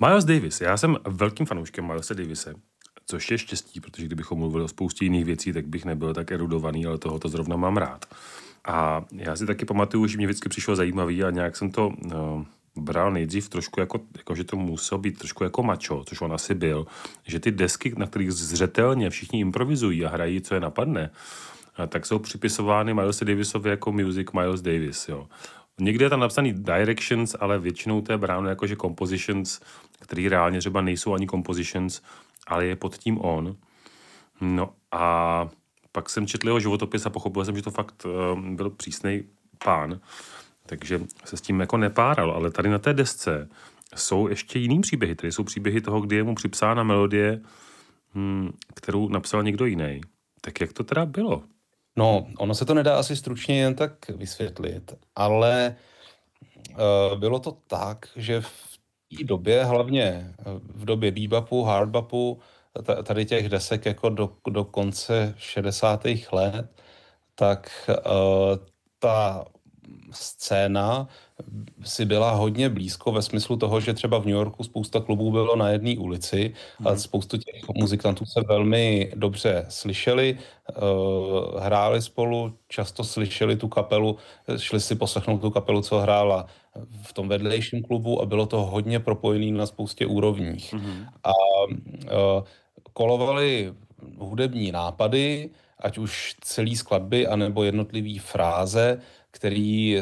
Miles Davis. Já jsem velkým fanouškem Milese Davise, což je štěstí, protože kdybychom mluvili o spoustě jiných věcí, tak bych nebyl tak erudovaný, ale tohoto zrovna mám rád. A já si taky pamatuju, že mě vždycky přišlo zajímavý a nějak jsem to bral nejdřív trošku jako, že to muselo být trošku jako macho, což on asi byl, že ty desky, na kterých zřetelně všichni improvizují a hrají, co je napadne, tak jsou připisovány Milesi Davisovi jako Music Miles Davis, jo. Někde je tam napsaný Directions, ale většinou to je bráno jako, že Compositions, který reálně třeba nejsou ani Compositions, ale je pod tím on. No a pak jsem četl jeho životopis a pochopil jsem, že to fakt byl přísnej pán, takže se s tím jako nepáral, ale tady na té desce jsou ještě jiný příběhy. Tady jsou příběhy toho, kdy je mu připsána melodie, kterou napsal někdo jiný. Tak jak to teda bylo? No, ono se to nedá asi stručně jen tak vysvětlit, ale bylo to tak, že v té době, hlavně v době bebopu, hardbopu, tady těch desek jako do konce 60. let, tak ta scéna si byla hodně blízko ve smyslu toho, že třeba v New Yorku spousta klubů bylo na jedné ulici a spoustu těch muzikantů se velmi dobře slyšeli, hráli spolu, často slyšeli tu kapelu, šli si poslechnout tu kapelu, co hrála v tom vedlejším klubu a bylo to hodně propojené na spoustě úrovních. A kolovaly hudební nápady, ať už celý skladby, anebo jednotlivý fráze, který